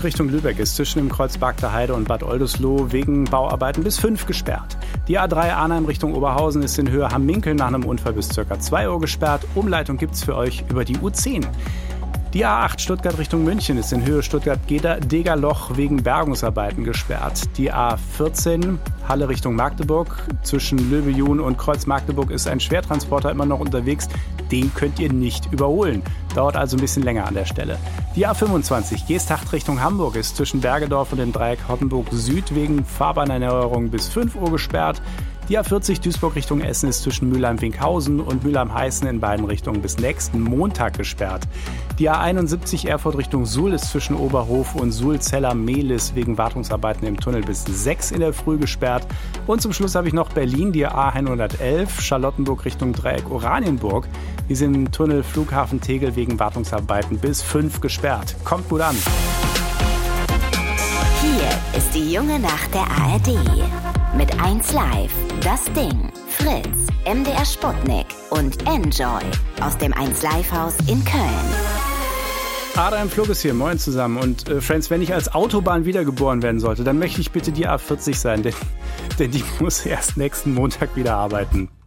Duisburg Richtung Lübeck ist zwischen dem Kreuz Barkter Heide und Bad Oldesloe wegen Bauarbeiten bis 5 gesperrt. Die A3 Arnheim Richtung Oberhausen ist in Höhe Hamminkeln nach einem Unfall bis ca. 2 Uhr gesperrt. Umleitung gibt's für euch über die U10. Die A8 Stuttgart Richtung München ist in Höhe Stuttgart-Degerloch wegen Bergungsarbeiten gesperrt. Die A14 Halle Richtung Magdeburg zwischen Löwe-Jun und Kreuz Magdeburg ist ein Schwertransporter immer noch unterwegs. Den könnt ihr nicht überholen. Dauert also ein bisschen länger an der Stelle. Die A25 Geesthacht Richtung Hamburg ist zwischen Bergedorf und dem Dreieck Hottenburg Süd wegen Fahrbahnerneuerung bis 5 Uhr gesperrt. Die A40 Duisburg Richtung Essen ist zwischen Mülheim-Winkhausen und Mülheim-Heißen in beiden Richtungen bis nächsten Montag gesperrt. Die A71 Erfurt Richtung Suhl ist zwischen Oberhof und Suhl-Zeller-Mehlis wegen Wartungsarbeiten im Tunnel bis 6 in der Früh gesperrt. Und zum Schluss habe ich noch Berlin, die A111 Charlottenburg Richtung Dreieck Oranienburg. Die sind im Tunnel Flughafen Tegel wegen Wartungsarbeiten bis 5 gesperrt. Kommt gut an. Hier ist die junge Nacht der ARD. Mit 1Live, Das Ding, Fritz, MDR Sputnik und Enjoy aus dem 1Live-Haus in Köln. Adam Flug ist hier, moin zusammen. Und Friends, wenn ich als Autobahn wiedergeboren werden sollte, dann möchte ich bitte die A40 sein, denn die muss erst nächsten Montag wieder arbeiten.